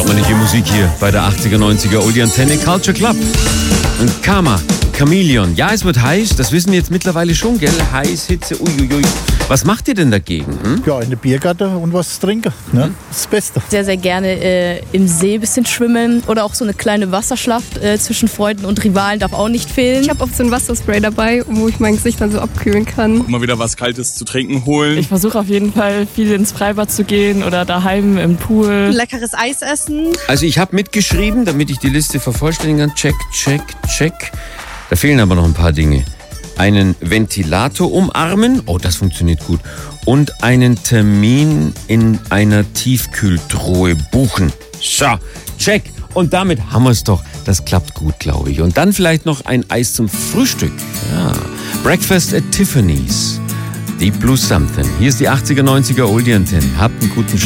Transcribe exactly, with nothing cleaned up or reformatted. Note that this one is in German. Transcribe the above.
Sportliche Musik hier bei der achtziger, neunziger Oldie Antenne Culture Club. Und Karma, Chameleon. Ja, es wird heiß, das wissen wir jetzt mittlerweile schon, gell? Heiß, Hitze, uiuiui. Was macht ihr denn dagegen? Hm? Ja, in der Biergarten und was trinken. Ne? Das ist das Beste. Sehr, sehr gerne äh, im See ein bisschen schwimmen oder auch so eine kleine Wasserschlacht äh, zwischen Freunden und Rivalen darf auch nicht fehlen. Ich habe oft so ein Wasserspray dabei, wo ich mein Gesicht dann so abkühlen kann. Mal wieder was Kaltes zu trinken holen. Ich versuche auf jeden Fall viel ins Freibad zu gehen oder daheim im Pool. Leckeres Eis essen. Also ich habe mitgeschrieben, damit ich die Liste vervollständigen kann. Check, check, check. Da fehlen aber noch ein paar Dinge. Einen Ventilator umarmen, oh, das funktioniert gut. Und einen Termin in einer Tiefkühltruhe buchen. So, check. Und damit haben wir es doch. Das klappt gut, glaube ich. Und dann vielleicht noch ein Eis zum Frühstück. Ja. Breakfast at Tiffany's. Deep Blue Something. Hier ist die achtziger, neunziger Oldie Antenne. Habt einen guten Start.